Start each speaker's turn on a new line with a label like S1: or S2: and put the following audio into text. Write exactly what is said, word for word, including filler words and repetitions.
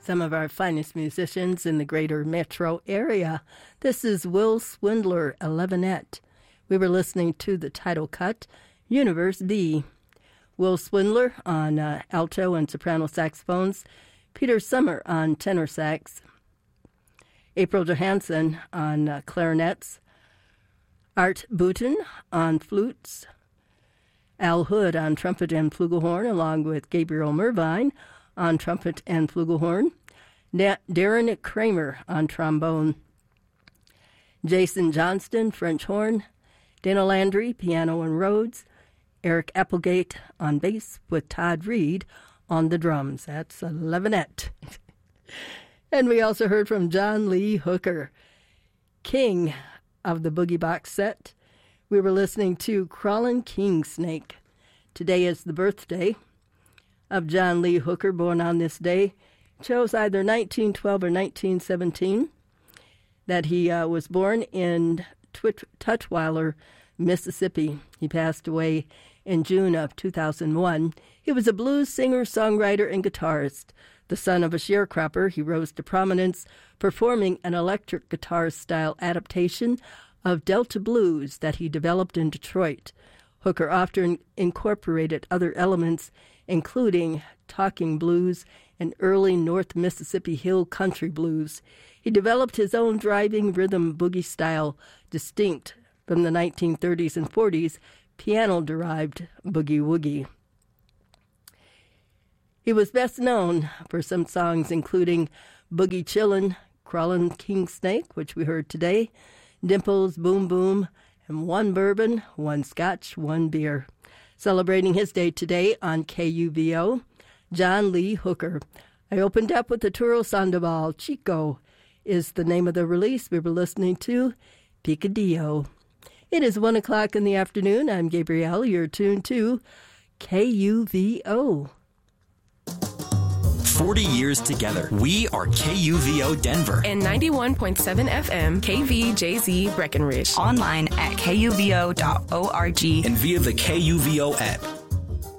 S1: some of our finest musicians in the greater metro area. This is Will Swindler, Elevenette. We were listening to the title cut, Universe D. Will Swindler on uh, alto and soprano saxophones, Peter Summer on tenor sax, April Johansson on uh, clarinets, Art Booten on flutes, Al Hood on trumpet and flugelhorn, along with Gabriel Mervine on trumpet and flugelhorn, Na- Darren Kramer on trombone, Jason Johnston, French horn, Dana Landry, piano and Rhodes, Eric Applegate on bass with Todd Reed on the drums. That's Elevenette. And we also heard from John Lee Hooker, king of the Boogie Box set. We were listening to Crawlin' King Snake. Today is the birthday of John Lee Hooker, born on this day. Chose either nineteen twelve or nineteen seventeen. That he uh, was born in Twit- Tutwiler, Mississippi. He passed away in June of two thousand one. He was a blues singer, songwriter, and guitarist. The son of a sharecropper, he rose to prominence performing an electric guitar-style adaptation of Delta blues that he developed in Detroit. Hooker often incorporated other elements, including talking blues and early North Mississippi Hill country blues. He developed his own driving rhythm boogie style, distinct from the nineteen thirties and forties piano-derived boogie-woogie. He was best known for some songs including Boogie Chillin', Crawlin' King Snake, which we heard today, Dimples, Boom Boom, and One Bourbon, One Scotch, One Beer. Celebrating his day today on K U V O, John Lee Hooker. I opened up with the Turo Sandoval. Chico is the name of the release. We were listening to Picadillo. It is one o'clock in the afternoon. I'm Gabrielle. You're tuned to K U V O.
S2: forty years together. We are K U V O Denver.
S3: And ninety-one point seven F M K V J Z Breckenridge.
S4: Online at K U V O dot org.
S2: And via the K U V O app.